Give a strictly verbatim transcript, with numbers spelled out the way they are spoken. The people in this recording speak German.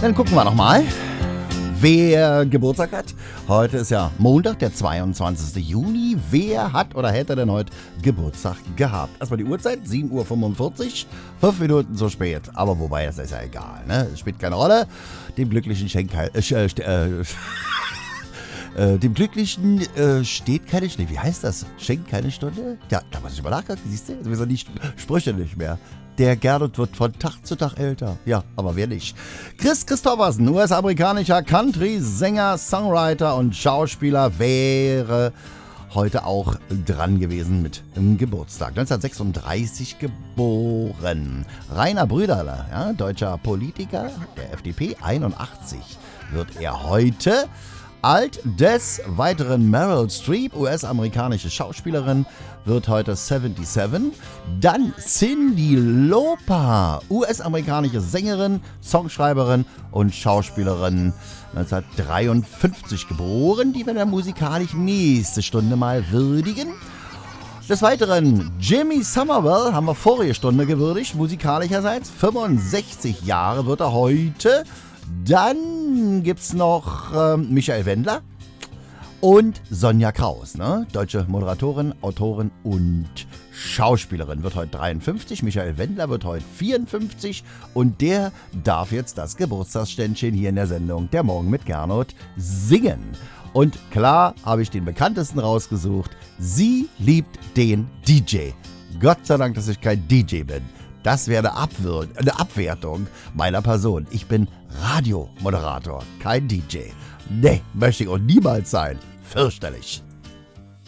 Dann gucken wir nochmal, wer Geburtstag hat. Heute ist ja Montag, der zweiundzwanzigster Juni. Wer hat oder hätte denn heute Geburtstag gehabt? Erstmal die Uhrzeit, sieben Uhr fünfundvierzig, fünf Minuten zu spät. Aber wobei, das ist ja egal, ne? Das spielt keine Rolle. Dem Glücklichen schenkt äh, äh, äh, dem Glücklichen äh, steht keine Stunde. Wie heißt das? Schenkt keine Stunde? Ja, da muss ich mal nachgucken, siehst du? Wir sind die Sprüche nicht mehr. Der Gernot wird von Tag zu Tag älter. Ja, aber wer nicht? Kris Kristofferson, U S-amerikanischer Country-Sänger, Songwriter und Schauspieler, wäre heute auch dran gewesen mit dem Geburtstag. neunzehnhundertsechsunddreißig geboren. Rainer Brüderle, ja, deutscher Politiker der F D P, einundachtzig wird er heute. Alt. Des Weiteren Meryl Streep, U S-amerikanische Schauspielerin, wird heute siebenundsiebzig. Dann Cyndi Lauper, U S-amerikanische Sängerin, Songschreiberin und Schauspielerin, neunzehnhundertdreiundfünfzig geboren. Die werden wir musikalisch nächste Stunde mal würdigen. Des Weiteren Jimmy Somerville haben wir vorige Stunde gewürdigt, musikalischerseits. fünfundsechzig Jahre wird er heute. Dann gibt's noch ähm, Michael Wendler und Sonja Kraus, ne? Deutsche Moderatorin, Autorin und Schauspielerin, wird heute dreiundfünfzig. Michael Wendler wird heute vierundfünfzig und der darf jetzt das Geburtstagsständchen hier in der Sendung Der Morgen mit Gernot singen. Und klar habe ich den bekanntesten rausgesucht. Sie liebt den D J. Gott sei Dank, dass ich kein D J bin. Das wäre eine, Abwir- eine Abwertung meiner Person. Ich bin Radiomoderator, kein D J. Nee, möchte ich auch niemals sein. Fürchterlich.